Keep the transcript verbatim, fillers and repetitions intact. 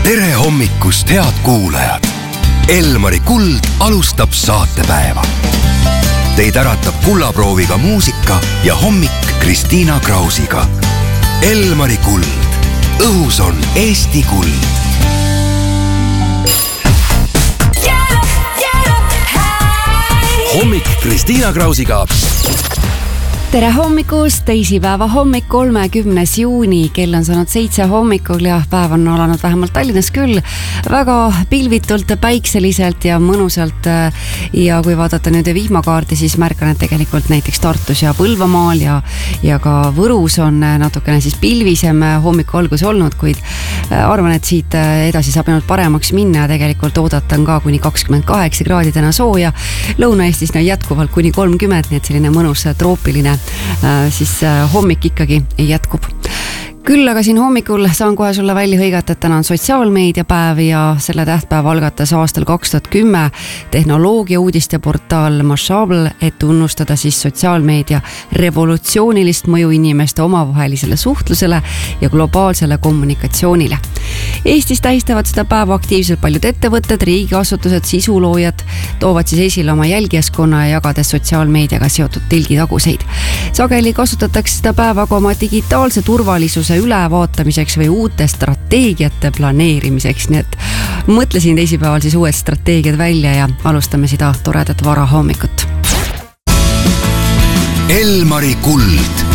tere hommikust, head kuulajad! Elmari Kuld alustab saatepäeva. Teid äratab kullaprooviga muusika ja hommik Kristiina Krausiga. Elmari Kuld. Õhus on Eesti kuld. Hommik Kristiina Krausiga. Tere hommikust, teisipäeva hommik, kolmekümnes juuni, kell on saanud seitse hommikul ja päev on alanud vähemalt Tallinnas küll väga pilvitult, päikseliselt ja mõnusalt. Ja kui vaadata nüüd vihmakaarti, siis märkan, et tegelikult näiteks Tartus ja Põlvamaal ja, ja ka Võrus on natukene siis pilvisem hommiku algus olnud, kuid arvan, et siit edasi saab ainult paremaks minna ja tegelikult oodatan ka kuni kakskümmend kaheksa kraadi täna sooja. Lõuna-Eestis jätkuvalt kuni kolmkümmend, nii et selline mõnus troopiline siis hommik ikkagi jätkub. Küll aga siin hommikul saan kohe sulle välja hõigata, et täna on sotsiaalmeediapäev ja selle tähtpäev algatas aastal kaks tuhat kümme tehnoloogia uudiste portaal Mashable, et tunnustada siis sotsiaalmeedia revolutsioonilist mõju inimeste omavahelisele suhtlusele ja globaalsele kommunikatsioonile. Eestis tähistavad seda päeva aktiivselt paljud ettevõtted, riigiasutused, sisuloojad toovad siis esile oma jälgijaskonna ja jagades sotsiaalmeediaga seotud tilgitaguseid. Sageli kasutatakse seda päeva ka oma digitaalse turvalisuse ülevaatamiseks või uute strateegiate planeerimiseks, nii et mõtlesin teisipäeval siis uued strateegiad välja ja alustame seda toredat varahommikut. Elmari Kuld.